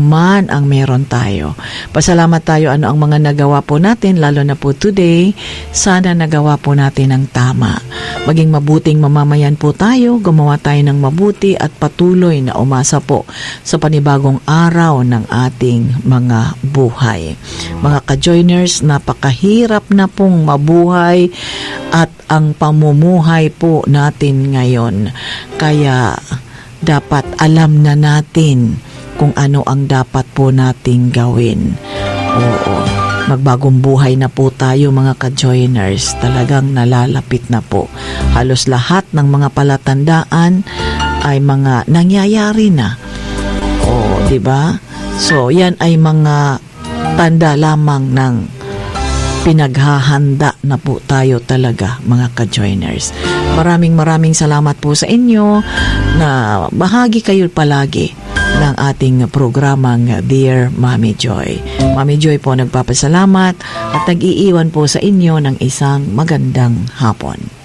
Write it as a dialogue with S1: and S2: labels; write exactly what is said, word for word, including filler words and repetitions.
S1: man ang meron tayo. Pasalamat tayo ano ang mga nagawa po natin, lalo na po today. Sana nagawa po natin ang tama. Maging mabuting mamamayan po tayo, gumawa tayo ng mabuti at patuloy na umasa po sa panibagong araw ng ating mga buhay. Mga ka-joiners, napakahirap na pong mabuhay at ang pamumuhay po natin ngayon. Kaya dapat alam na natin kung ano ang dapat po nating gawin. Oo, magbagong buhay na po tayo mga ka-joiners. Talagang nalalapit na po. Halos lahat ng mga palatandaan ay mga nangyayari na. Oo, di ba? So, yan ay mga tanda lamang ng pinaghahanda na po tayo talaga mga ka-joiners. Maraming maraming salamat po sa inyo na bahagi kayo palagi ng ating programang Dear Mommy Joy. Mommy Joy po nagpapasalamat at nag-iiwan po sa inyo ng isang magandang hapon.